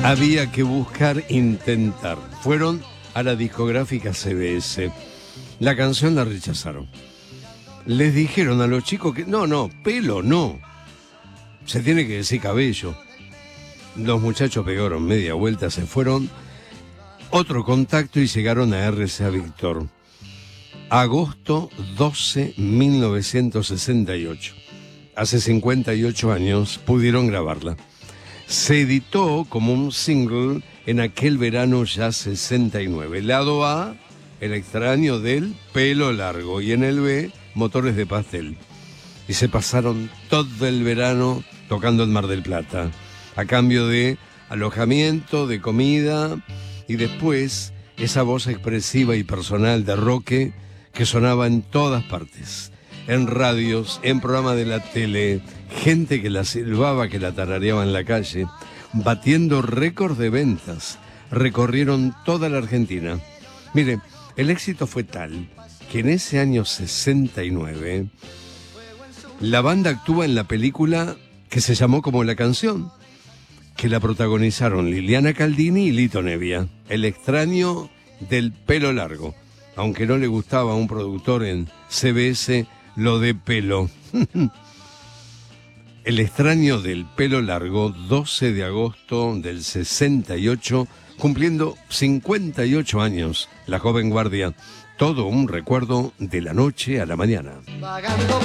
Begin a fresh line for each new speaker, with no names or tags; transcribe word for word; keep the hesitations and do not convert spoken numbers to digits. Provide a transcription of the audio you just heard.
Había que buscar, intentar. Fueron a la discográfica C B S. La canción la rechazaron. Les dijeron a los chicos que no, no, pelo no. Se tiene que decir cabello. Los muchachos pegaron media vuelta, se fueron. Otro contacto y llegaron a R C A Víctor. Agosto doce, mil novecientos sesenta y ocho. Hace cincuenta y ocho años pudieron grabarla. Se editó como un single en aquel verano ya sesenta y nueve. Lado A, El extraño del pelo largo, y en el B, Motores de pastel. Y se pasaron todo el verano tocando en Mar del Plata, a cambio de alojamiento, de comida, y después esa voz expresiva y personal de Roque que sonaba en todas partes, en radios, en programas de la tele, gente que la silbaba, que la tarareaba en la calle, batiendo récords de ventas. Recorrieron toda la Argentina. Mire, el éxito fue tal que en ese año sesenta y nueve la banda actúa en la película que se llamó como La Canción, que la protagonizaron Liliana Caldini y Lito Nebbia. El extraño del pelo largo, aunque no le gustaba a un productor en C B S lo de pelo. El extraño del pelo largo, doce de agosto del sesenta y ocho, cumpliendo cincuenta y ocho años, la joven guardia. Todo un recuerdo de la noche a la mañana.
Vagando